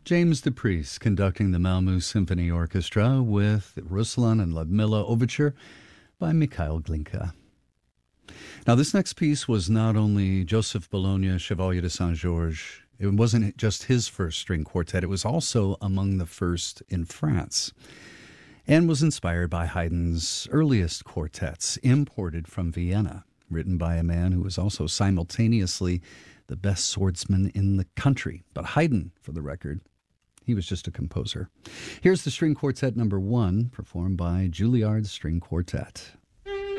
James DePriest conducting the Malmö Symphony Orchestra with the Ruslan and Ludmilla Overture by Mikhail Glinka. Now, this next piece was not only Joseph Bologna, Chevalier de Saint-Georges. It wasn't just his first string quartet. It was also among the first in France and was inspired by Haydn's earliest quartets, imported from Vienna, written by a man who was also simultaneously the best swordsman in the country. But Haydn, for the record, he was just a composer. Here's the String Quartet number 1, performed by Juilliard String Quartet.